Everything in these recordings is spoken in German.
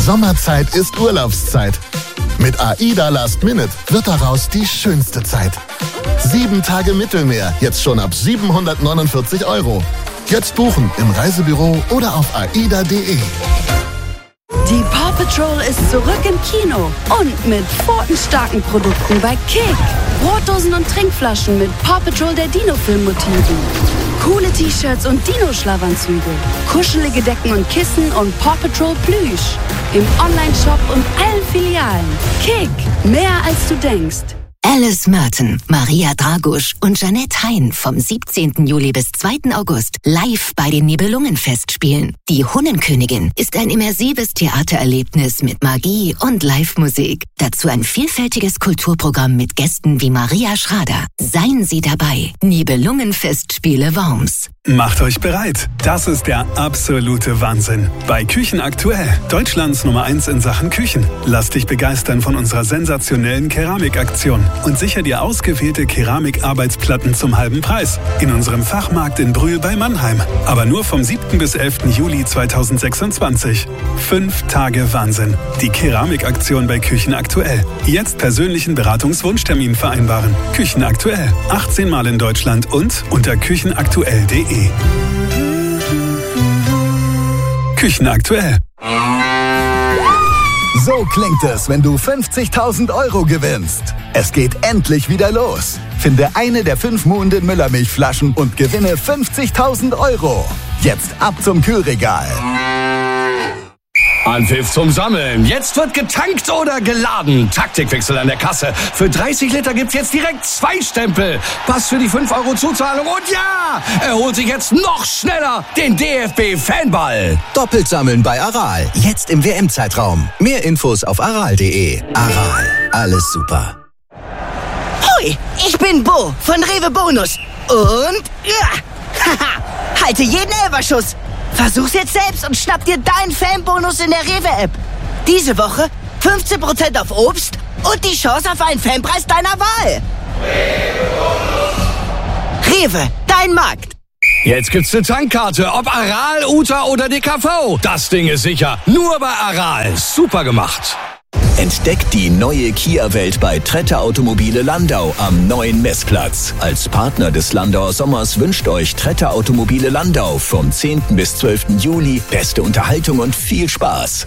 Sommerzeit ist Urlaubszeit. Mit AIDA Last Minute wird daraus die schönste Zeit. 7 Tage Mittelmeer, jetzt schon ab 749 €. Jetzt buchen im Reisebüro oder auf aida.de. Die Paw Patrol ist zurück im Kino und mit pfotenstarken Produkten bei Kick. Brotdosen und Trinkflaschen mit Paw Patrol der Dino-Film-Motiven. Coole T-Shirts und Dino-Schlafanzüge. Kuschelige Decken und Kissen und Paw Patrol Plüsch. Im Online-Shop und allen Filialen. Kick, mehr als du denkst. Alice Merton, Maria Dragusch und Jeanette Hein vom 17. Juli bis 2. August live bei den Nibelungenfestspielen. Die Hunnenkönigin ist ein immersives Theatererlebnis mit Magie und Live-Musik. Dazu ein vielfältiges Kulturprogramm mit Gästen wie Maria Schrader. Seien Sie dabei. Nibelungenfestspiele Worms. Macht euch bereit. Das ist der absolute Wahnsinn. Bei Küchen aktuell. Deutschlands Nummer 1 in Sachen Küchen. Lass dich begeistern von unserer sensationellen Keramikaktion und sicher dir ausgewählte Keramikarbeitsplatten zum halben Preis. In unserem Fachmarkt in Brühl bei Mannheim. Aber nur vom 7. bis 11. Juli 2026. 5 Tage Wahnsinn. Die Keramikaktion bei Küchen aktuell. Jetzt persönlichen Beratungswunschtermin vereinbaren. Küchen aktuell. 18 Mal in Deutschland und unter küchenaktuell.de. Küchen aktuell. So klingt es, wenn du 50.000 € gewinnst. Es geht endlich wieder los. Finde eine der 5 Muhnden Müllermilchflaschen und gewinne 50.000 €. Jetzt ab zum Kühlregal. Anpfiff zum Sammeln. Jetzt wird getankt oder geladen. Taktikwechsel an der Kasse. Für 30 Liter gibt's jetzt direkt 2 Stempel. Pass für die 5 € Zuzahlung. Und ja, er holt sich jetzt noch schneller den DFB-Fanball. Doppelt sammeln bei Aral. Jetzt im WM-Zeitraum. Mehr Infos auf aral.de. Aral. Alles super. Hoi, ich bin Bo von Rewe Bonus. Und haha, halte jeden Elferschuss. Versuch's jetzt selbst und schnapp dir deinen Fanbonus in der Rewe-App. Diese Woche 15% auf Obst und die Chance auf einen Fanpreis deiner Wahl. Rewe, dein Markt. Jetzt gibt's eine Tankkarte, ob Aral, Uta oder DKV. Das Ding ist sicher. Nur bei Aral. Super gemacht. Entdeckt die neue Kia-Welt bei Trette Automobile Landau am neuen Messplatz. Als Partner des Landauer Sommers wünscht euch Trette Automobile Landau vom 10. bis 12. Juli beste Unterhaltung und viel Spaß.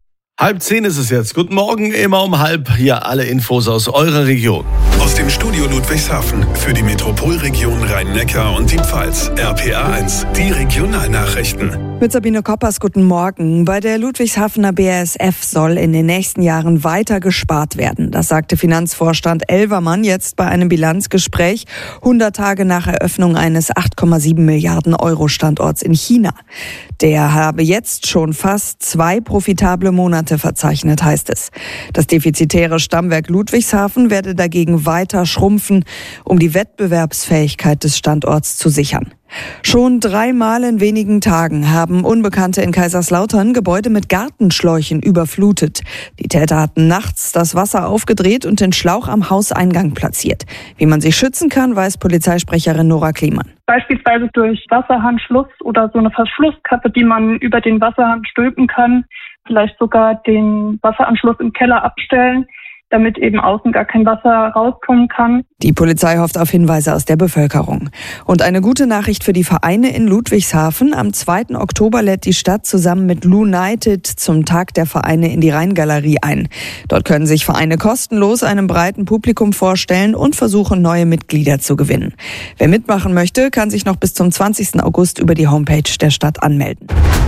9:30 ist es jetzt. Guten Morgen, immer um 9:30. Hier alle Infos aus eurer Region. Aus dem Studio Ludwigshafen für die Metropolregion Rhein-Neckar und die Pfalz. RPA 1, die Regionalnachrichten. Mit Sabine Koppers, guten Morgen. Bei der Ludwigshafener BASF soll in den nächsten Jahren weiter gespart werden. Das sagte Finanzvorstand Elvermann jetzt bei einem Bilanzgespräch 100 Tage nach Eröffnung eines 8,7 Milliarden € Standorts in China. Der habe jetzt schon fast 2 profitable Monate verzeichnet, heißt es. Das defizitäre Stammwerk Ludwigshafen werde dagegen weiter schrumpfen, um die Wettbewerbsfähigkeit des Standorts zu sichern. Schon 3-mal in wenigen Tagen haben Unbekannte in Kaiserslautern Gebäude mit Gartenschläuchen überflutet. Die Täter hatten nachts das Wasser aufgedreht und den Schlauch am Hauseingang platziert. Wie man sich schützen kann, weiß Polizeisprecherin Nora Kliemann. Beispielsweise durch Wasserhahnschluss oder so eine Verschlusskappe, die man über den Wasserhahn stülpen kann. Vielleicht sogar den Wasseranschluss im Keller abstellen, damit eben außen gar kein Wasser rauskommen kann. Die Polizei hofft auf Hinweise aus der Bevölkerung. Und eine gute Nachricht für die Vereine in Ludwigshafen. Am 2. Oktober lädt die Stadt zusammen mit Lunited zum Tag der Vereine in die Rheingalerie ein. Dort können sich Vereine kostenlos einem breiten Publikum vorstellen und versuchen, neue Mitglieder zu gewinnen. Wer mitmachen möchte, kann sich noch bis zum 20. August über die Homepage der Stadt anmelden.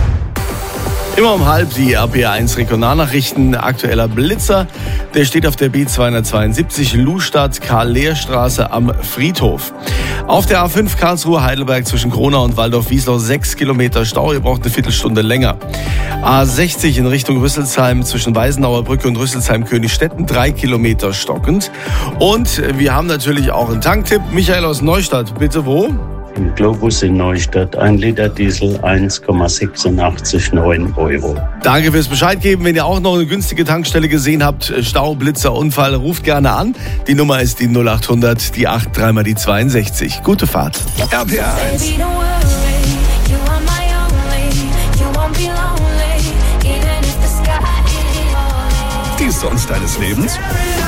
Immer um 9:30 die RPA1 Regionalnachrichten. Aktueller Blitzer, der steht auf der B272 Lustadt-Karl-Lehr-Straße am Friedhof. Auf der A5 Karlsruhe-Heidelberg zwischen Kronau und Waldorf-Wiesloch 6 Kilometer Stau. Ihr braucht eine Viertelstunde länger. A60 in Richtung Rüsselsheim zwischen Weißenauer Brücke und Rüsselsheim-Königstetten 3 Kilometer stockend. Und wir haben natürlich auch einen Tanktipp. Michael aus Neustadt, bitte wo? Im Globus in Neustadt 1 Liter Diesel 1,869 €. Danke fürs Bescheid geben. Wenn ihr auch noch eine günstige Tankstelle gesehen habt, Stau, Blitzer, Unfall, ruft gerne an. Die Nummer ist die 0800, die 8, 3 mal die 62. Gute Fahrt. RPA 1. Die Songs deines Lebens?